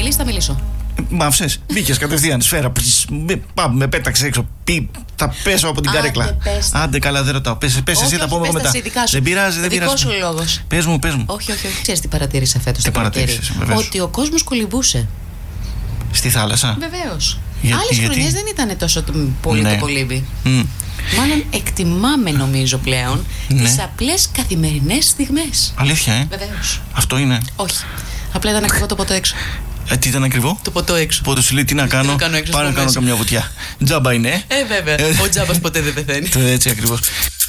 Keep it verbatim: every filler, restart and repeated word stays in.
μιλήσει, θα μιλήσω. Μ' άφησες. Μπήκες κατευθείαν. Σφαίρα. Πάμε, με πέταξε έξω. Πι, θα πέσω από την Άντε, καρέκλα. πες. Άντε, καλά, δεν ρωτάω. Πες, πες Όχι, εσύ, θα όχι, πούμε πες τα μετά. εσύ, δικά σου. Δεν πειράζει, δεν πειράζει. Δικό σου λόγος. Πες μου, πες μου. Όχι, όχι, όχι. Ξέρεις τι παρατήρησα φέτος Τι το καλοκαίρι? παρατήρησες, βεβαίως. Ότι ο κόσμος κολυμπούσε. Στη θάλασσα. Βεβαίως. Για- Άλλες γιατί? χρονιές δεν ήταν τόσο το- πολύ Ναι. το κολύμπι. Μμ. Μάλλον εκτιμάμε, νομίζω πλέον, Ναι. τις απλές καθημερινές στιγμές. Αλήθεια, ε. Βεβαίως. Αυτό είναι. Όχι. Απλά ήταν ακριβό το ποτό έξω. Ε, τι ήταν ακριβό. Το ποτό έξω. Οπότε σου λέει τι να κάνω. να κάνω έξω Πάω να στο κάνω μέσα. καμιά βουτιά. Τζάμπα είναι. Ε, βέβαια. Ε. Ο τζάμπας ποτέ δεν πεθαίνει. Το έτσι ακριβώς.